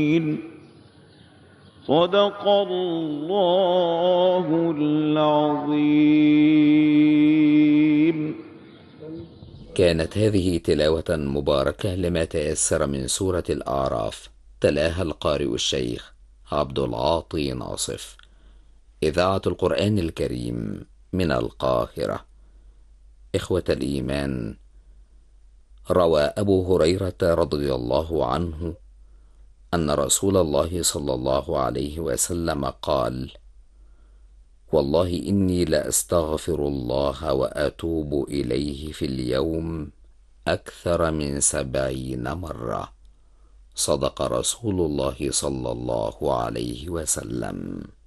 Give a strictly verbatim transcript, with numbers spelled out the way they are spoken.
صدق الله العظيم. كانت هذه تلاوة مباركة لما تيسر من سورة الأعراف، تلاها القارئ الشيخ عبد العاطي ناصف، إذاعة القرآن الكريم من القاهرة. إخوة الإيمان، روى أبو هريرة رضي الله عنه أن رسول الله صلى الله عليه وسلم قال: والله إني لأستغفر الله وأتوب إليه في اليوم أكثر من سبعين مرة. صدق رسول الله صلى الله عليه وسلم.